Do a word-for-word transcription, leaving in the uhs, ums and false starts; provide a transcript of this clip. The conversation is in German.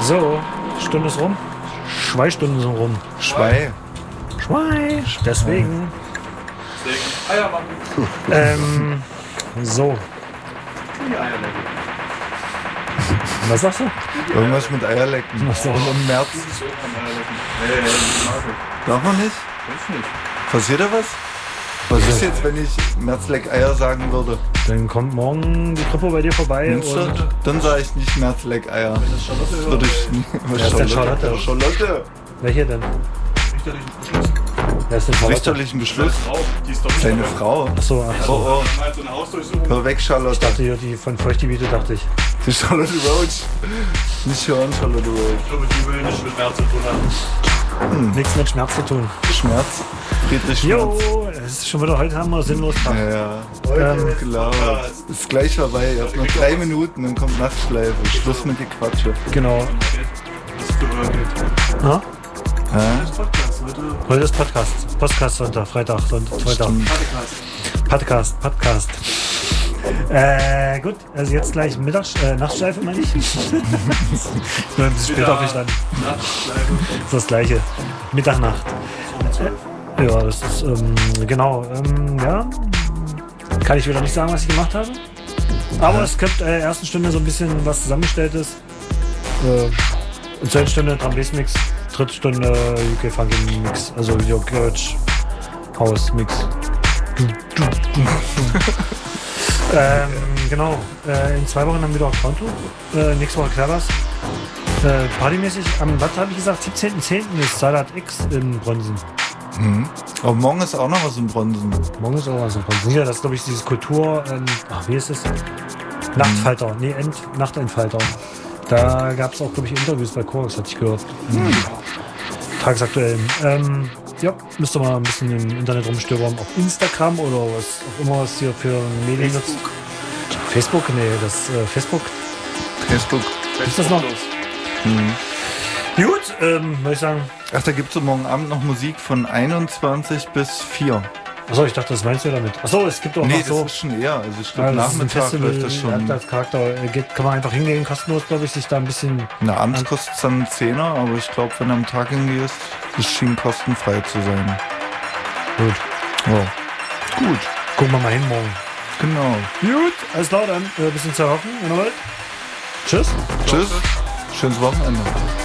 So, Stunde ist rum. Zwei Stunden sind rum. Schwei. Schwei. Deswegen. Deswegen Eier machen. Ähm, so. Die Eier lecken. Was sagst du? Irgendwas mit Eierlecken. Ach so. Und im März. Das ist so am Eier lecken. Nee, nee, das mag ich. Darf man nicht? Weiß nicht. Passiert da was? Was ist jetzt, wenn ich Märzleck-Eier sagen würde? Dann kommt morgen die Krippe bei dir vorbei. Nimmst du? Und Dann sage ich nicht Märzleck-Eier. Wenn das Charlotte hört, Würde ich nie. Wer ist denn Charlotte? Charlotte. welche denn? richterlichen Beschluss. Wer ist denn Charlotte? Richterlichen Beschluss. Frau, die ist doch nicht Seine dabei. Frau. Achso, ach so. Oh, oh. Dann halt so eine Hausdurchsuchung. Hör weg, Ich Charlotte. dachte, die- die von Feuchtgebiete dachte ich. Die Charlotte Roach. Nicht hören, Charlotte Roach. Ich glaube, die will nicht mit März zu tun haben. Nichts mit Schmerz zu tun. Schmerz. Friedrich Schmerz. Jo, es ist schon wieder heute haben wir sinnlos Tag. Ja, ja. Ähm, Klar. Ist gleich vorbei. Ihr habt noch drei Minuten, dann kommt Nachtschleife. Schluss mit die Quatsche. Genau. Das ist zu hören geht. Ha? Hä? Das ist Podcast heute. Heute ist Podcast. Podcast Sonntag, Freitag, Sonntag, Freitag. Stimmt. Podcast. Podcast, Podcast. Äh, gut, also jetzt gleich Mittags-, äh, Nachtschleife, meine ich. Nur ein bisschen später verstanden. Nachtschleife. Das ist das gleiche. Mittag, Nacht. Äh, ja, das ist, ähm, genau, ähm, ja. Kann ich wieder nicht sagen, was ich gemacht habe. Aber es gibt äh, ersten Stunde so ein bisschen was Zusammengestelltes. Äh, in zweiten Stunde Drum Bass Mix, dritte Stunde U K Funky Mix, also Video Garage House Mix. ähm, genau, äh, in zwei Wochen haben wir wieder auf Konto. Äh, nächste Woche Clevers. Äh, partymäßig, am, was habe ich gesagt, siebzehnten zehnten ist Salat X in Bronsen. Mhm. Aber morgen ist auch noch was in Bronsen. Morgen ist auch was in Bronsen. Ja, das ist, glaube ich, dieses Kultur, ähm, ach, wie ist es? Nachtfalter, nee, End, Nachtentfalter. Da gab es auch, glaube ich, Interviews bei Chorus, hatte ich gehört. Mhm. Tagesaktuell. Ähm, ja, müsst ihr mal ein bisschen im Internet rumstöbern. Auf Instagram oder was auch immer es hier für Medien nutzt. Facebook? Nee, das äh, Facebook. Facebook. Ist das noch? Mhm. Gut, ähm, würde ich sagen. Ach, da gibt es morgen Abend noch Musik von einundzwanzig bis vier. Achso, ich dachte, das meinst du damit. Achso, es gibt auch Nee, noch das so. ist schon eher. Also ich Ja, glaube, das ist ein Nachmittag Festival, läuft das schon. als Charakter äh, geht, kann man einfach hingehen, kostenlos, glaube ich, sich da ein bisschen. Na, abends kostet es dann einen Zehner, aber ich glaube, wenn du am Tag hingehst, das schien kostenfrei zu sein. Gut. Ja. Gut. Gucken wir mal hin morgen. Genau. Gut, alles klar, dann äh, bis zum Zerhocken. Tschüss. Tschüss. Schönes Wochenende.